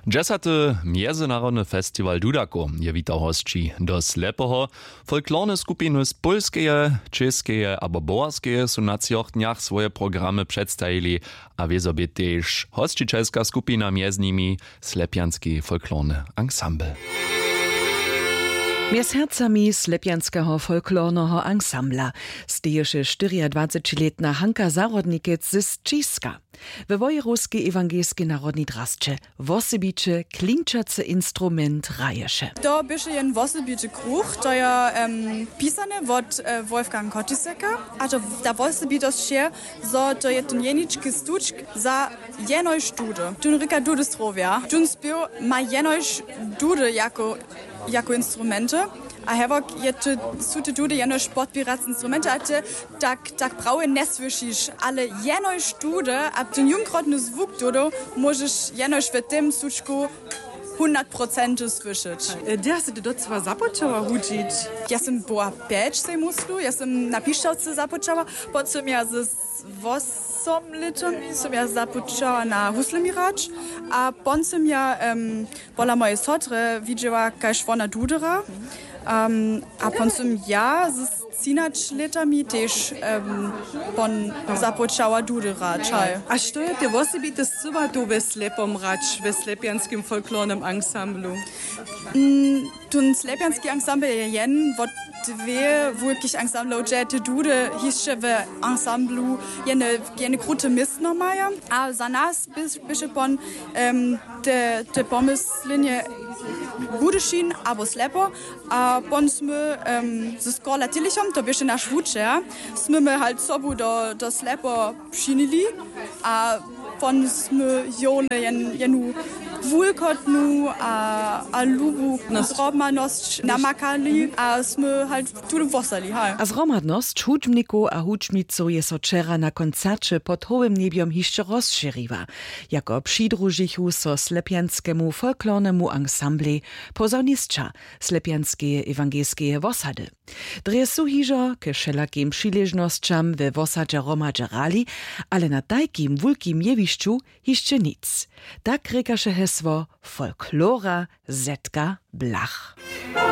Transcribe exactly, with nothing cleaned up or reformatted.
Dżesaty Międzynarodny Festiwal Dudako je wita hostči do slepeho. Folklorne skupiny z polskeje, českeje abo boharskeje su na cioch dniach swoje programy przedstawili, a wie sobie też hostčiteľská skupina między nimi Slepianski folklorny ensemble. Mjez hercami Slepianskiego folklornego ensembla steješe štiriadvadsaťletná Hanka Zarodnikec z Číska. We Wojewódzkiej Ewangelskiej Narodnej Drasce wosybicze klinčace instrument raješe. To bieše jen wosybiczy kruch, to je um, pisane od uh, Wolfgang Kottiseka, a to ta wosybitost się, so to je ten jeniczki stuczk za jenoj stude. Tun ryka dude strovia. Tun spił ma jenoj dude jako jako instrumente, a hevok je su te dude jeno sportpirac instrumente, a te tak tak braue neswyšiš, ale jeno stude, a ten jungrodny zvuk dudo możesz jeno w tym stuczku hundert procent słyszeć. Gdzie hast du dort zwar zapoczęła uczyć? Ja sam była pięć tej muslu, ja sam na piszczałce zapoczęła, potem ja z osiem litami sam ja zapoczęła na huslemiracz, a potem ja um, pola mojej sotry widziała każ ona dudera, um, a potem ja z Cinać litami też um, pon zapoczęła dudera. A co je te wosebite suba tu we Slepom racz, we Slepianskim folklornym ensemblu? Mm, tun Slepianski ensemble je jen, wot dwie wulkich ensemble, gdzie te dude hiszcze w ensemblu jene, jene krute misnomaja, a za nas bische pon um, te, te pomyslinie Budešin abo slepo, a pon sme um, ze skola tilichom, to bieše naš vuče, sme me halt sobu do, do slepo přinili, a pon sme jone jen, jenu vulkotnu a, a lubu zrobmanosť namakali a sme halt tu vosali. A zromadnosť hudžbnikov a hudžbnicov je so včera na koncercie pod hołym nebiom hišće rozširiła. Jako přidružichu so Slepianskému folklornemu ensembli pozornistka Slepianskeje ewangielskeje wosady. Dreje su hižo ke všelakým příležnosťam we wosadzie romadžerali, ale na tajkim wulkim jewišću hišće nic. Tak rekaše hesło Folklora Zetka Blach.